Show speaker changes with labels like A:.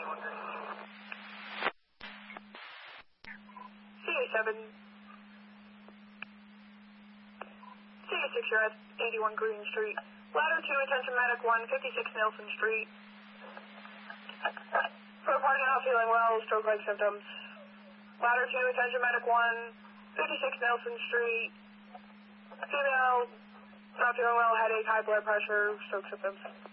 A: CA7. CA6, you're at 81 Green Street. Ladder 2, attention medic 1, 56 Nelson Street. For a party not feeling well, stroke-like symptoms. Ladder 2, attention medic 1, 56 Nelson Street. Female, not feeling well, headache, high blood pressure, stroke symptoms.